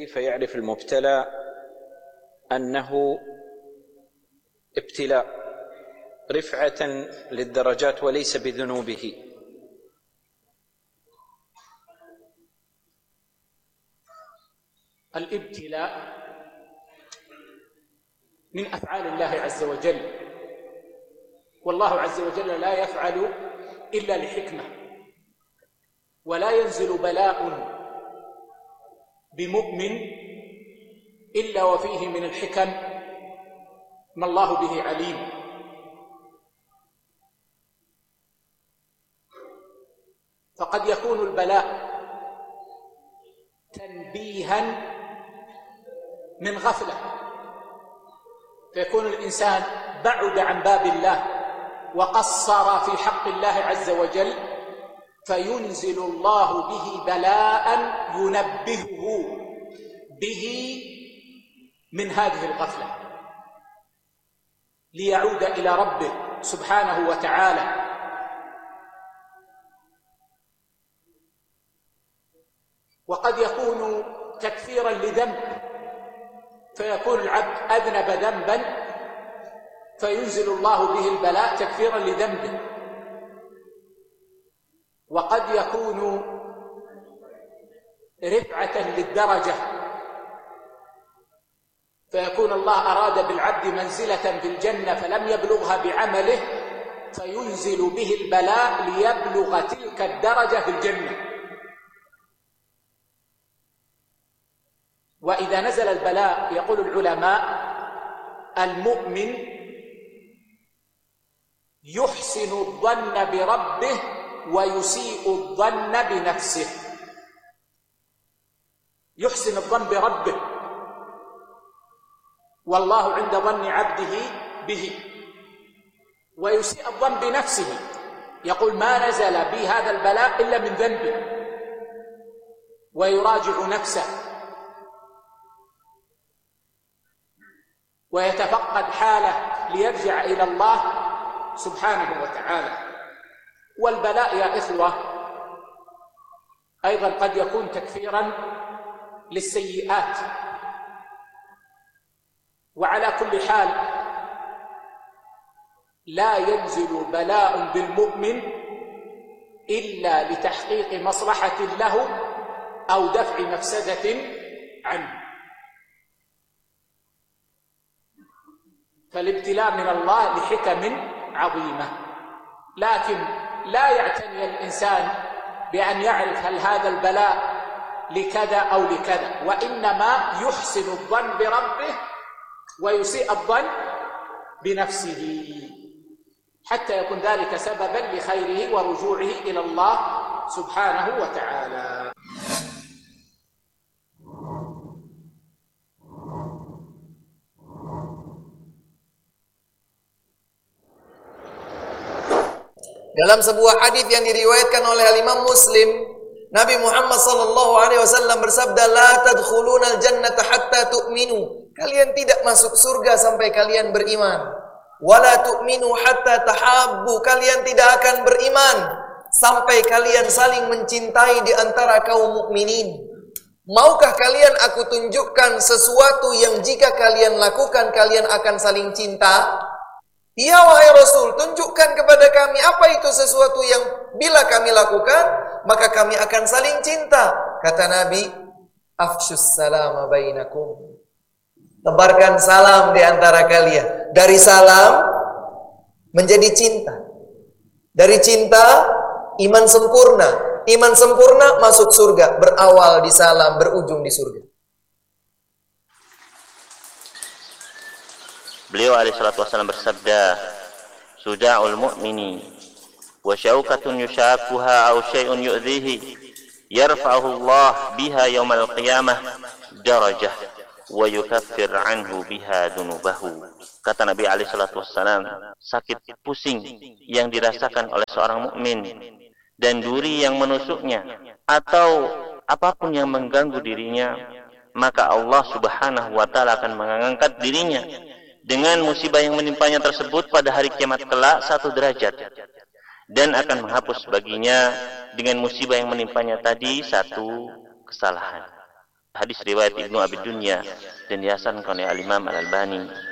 كيف يعرف المبتلى أنه ابتلاء رفعة للدرجات وليس بذنوبه؟ الابتلاء من أفعال الله عز وجل، والله عز وجل لا يفعل إلا لحكمة، ولا ينزل بلاء بمؤمن إلا وفيه من الحكم ما الله به عليم. فقد يكون البلاء تنبيها من غفلة، فيكون الإنسان بعد عن باب الله وقصر في حق الله عز وجل، فينزل الله به بلاء ينبهه به من هذه الغفلة ليعود إلى ربه سبحانه وتعالى. وقد يكون تكفيرا لذنب، فيكون العبد أذنب ذنبا فينزل الله به البلاء تكفيرا لذنبه. وقد يكون رفعة للدرجة، فيكون الله أراد بالعبد منزلة في الجنة فلم يبلغها بعمله فينزل به البلاء ليبلغ تلك الدرجة في الجنة. وإذا نزل البلاء يقول العلماء المؤمن يحسن الظن بربه ويسيء الظن بنفسه. يحسن الظن بربه والله عند ظن عبده به، ويسيء الظن بنفسه، يقول ما نزل بي هذا البلاء إلا من ذنبي، ويراجع نفسه ويتفقد حاله ليرجع إلى الله سبحانه وتعالى. والبلاء يا إخوة أيضا قد يكون تكفيرا للسيئات. وعلى كل حال لا ينزل بلاء بالمؤمن إلا لتحقيق مصلحة له أو دفع مفسدة عنه. فالابتلاء من الله لحكم عظيمة، لكن لا يعتني الإنسان بأن يعرف هل هذا البلاء لكذا أو لكذا، وإنما يحسن الظن بربه ويسيء الظن بنفسه حتى يكون ذلك سببا لخيره ورجوعه إلى الله سبحانه وتعالى. Dalam sebuah hadis yang diriwayatkan oleh Imam Muslim, Nabi Muhammad SAW bersabda, "La tadkhulunal jannata hatta tu'minu." Kalian tidak masuk surga sampai kalian beriman. "Wala tu'minu hatta tahabbu." Kalian tidak akan beriman sampai kalian saling mencintai di antara kaum mukminin. Maukah kalian aku tunjukkan sesuatu yang jika kalian lakukan kalian akan saling cinta? Ya wahai Rasul, tunjukkan kepada kami apa itu sesuatu yang bila kami lakukan, maka kami akan saling cinta. Kata Nabi, afshus salama bainakum. Tebarkan salam di antara kalian. Dari salam menjadi cinta. Dari cinta, iman sempurna. Iman sempurna masuk surga. Berawal di salam, berujung di surga. Beliau alaihi salatu wasallam bersabda, "Suda'ul mu'mini wa syaukatun yushakuha aw syai'un yu'dhihi yarfa'uhu Allah biha yaumal qiyamah darajah wa yukaffir anhu biha dunubahu." Kata Nabi alaihi salatu wasallam, sakit pusing yang dirasakan oleh seorang mukmin dan duri yang menusuknya atau apapun yang mengganggu dirinya, maka Allah Subhanahu wa taala akan mengangkat dirinya dengan musibah yang menimpanya tersebut pada hari kiamat kelak 1 derajat, dan akan menghapus baginya dengan musibah yang menimpanya tadi 1 kesalahan. Hadis riwayat Ibnu Abi Dunya dan dihasankan oleh Al-Imam Al-Albani.